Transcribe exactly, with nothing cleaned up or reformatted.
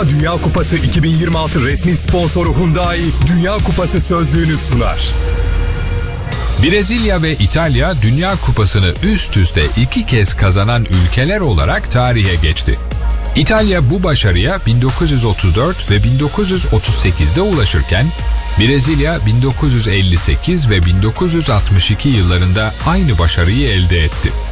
FIFA Dünya Kupası iki bin yirmi altı resmi sponsoru Hyundai, Dünya Kupası sözlüğünü sunar. Brezilya ve İtalya Dünya Kupası'nı üst üste iki kez kazanan ülkeler olarak tarihe geçti. İtalya bu başarıya bin dokuz yüz otuz dört ve bin dokuz yüz otuz sekizde ulaşırken, Brezilya bin dokuz yüz elli sekiz ve bin dokuz yüz altmış iki yıllarında aynı başarıyı elde etti.